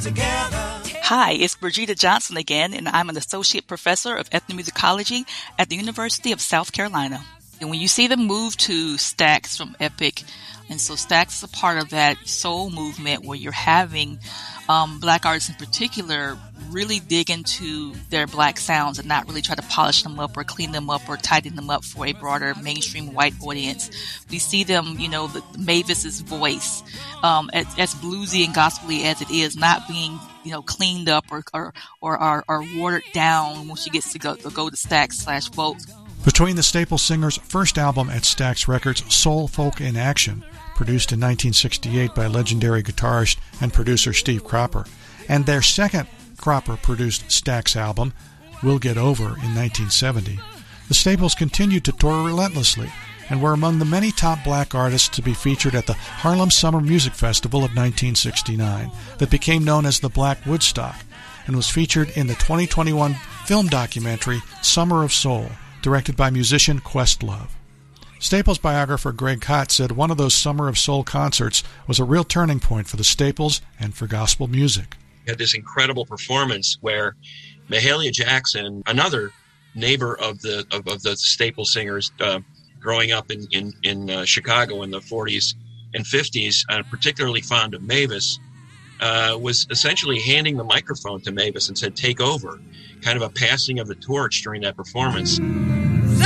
Hi, it's Brigida Johnson again, and I'm an associate professor of ethnomusicology at the University of South Carolina. And when you see them move to Stax from Epic, and so Stax is a part of that soul movement where you're having Black artists in particular really dig into their Black sounds and not really try to polish them up or clean them up or tighten them up for a broader mainstream white audience. We see them, the Mavis's voice, as bluesy and gospely as it is, not being, cleaned up or watered down when she gets to go to Stax/Vogue. Between the Staple Singers' first album at Stax Records, Soul Folk in Action, produced in 1968 by legendary guitarist and producer Steve Cropper, and their second Cropper-produced Stax album, We'll Get Over, in 1970, the Staples continued to tour relentlessly and were among the many top Black artists to be featured at the Harlem Summer Music Festival of 1969 that became known as the Black Woodstock and was featured in the 2021 film documentary Summer of Soul, directed by musician Questlove. Staples biographer Greg Kot said one of those Summer of Soul concerts was a real turning point for the Staples and for gospel music. We had this incredible performance where Mahalia Jackson, another neighbor of the Staples singers, growing up in Chicago in the 40s and 50s, particularly fond of Mavis, was essentially handing the microphone to Mavis and said, "Take over," kind of a passing of the torch during that performance.